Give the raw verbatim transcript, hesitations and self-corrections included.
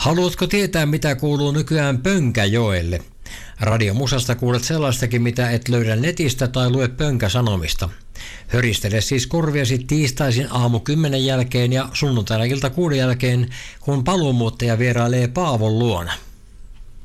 Haluatko tietää, mitä kuuluu nykyään Pönkäjoelle? Radiomusasta kuulet sellaistakin, mitä et löydä netistä tai lue Pönkäsanomista. Höristele siis korviasi tiistaisin aamu kymmenen jälkeen ja sunnuntaina ilta kuuden jälkeen, kun paluumuuttaja vierailee Paavon luona.